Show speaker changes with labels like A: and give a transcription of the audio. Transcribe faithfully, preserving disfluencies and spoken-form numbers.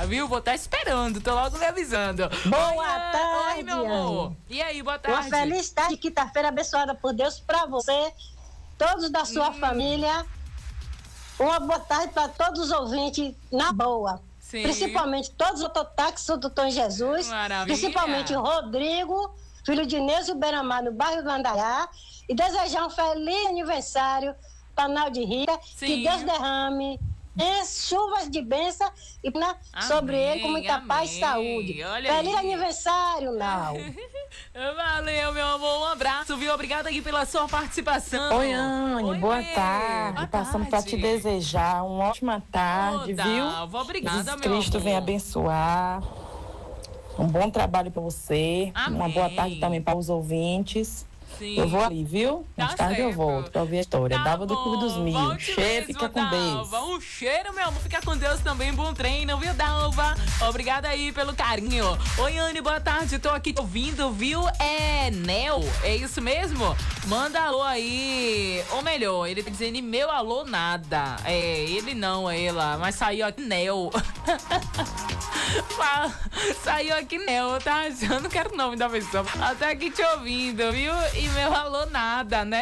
A: viu? Vou estar esperando, tô logo me avisando.
B: Boa
A: Oi,
B: tarde,
A: Oi, meu amor. E aí, boa tarde.
B: Uma feliz tarde, quinta-feira abençoada por Deus pra você, todos da sua
A: Hum.
B: família. Uma boa tarde para todos os ouvintes, na boa.
A: Sim.
B: Principalmente todos os mototáxis do Doutor Jesus.
A: Maravilha.
B: Principalmente o Rodrigo, filho de Neuza Beramar, no bairro Vandaiá. E desejar um feliz aniversário para Naldi Rica.
A: Sim.
B: Que Deus derrame em chuvas de bênção e né, sobre ele com muita
A: amém.
B: paz e saúde.
A: Olha
B: Feliz
A: aí.
B: aniversário, Nal.
A: Valeu, meu amor. Um abraço, viu? Obrigada aqui pela sua participação.
C: Oi, Anne.
A: Oi,
C: boa
A: Bê.
C: tarde.
A: Boa
C: Passando para te
A: tarde.
C: desejar uma ótima tarde,
A: Ô,
C: viu?
A: Dalva, obrigada,
C: Jesus
A: meu
C: Cristo
A: amor.
C: vem abençoar. Um bom trabalho para você.
A: Amém.
C: Uma boa tarde também para os ouvintes.
A: Sim.
C: Eu vou ali, viu?
A: Tá
C: Mais tarde
A: certo.
C: eu volto para ouvir a história.
A: Tá
C: Dava do Clube dos
A: bom,
C: Mil.
A: volte
C: Cheiro,
A: mesmo,
C: fica com Deus.
A: Dalva. Um cheiro, meu amor. Fica com Deus também. Bom treino, viu, Dalva? Obrigada aí pelo carinho. Oi, Anne, boa tarde. Tô aqui ouvindo, viu? É Nel, é isso mesmo? Manda alô aí. Ou melhor, ele tá dizendo meu alô nada. É, ele não, é ela. Mas saiu aqui Nel. Saiu aqui Nel, tá? Eu não quero o nome da pessoa. Até aqui te ouvindo, viu? E meu alô nada, né?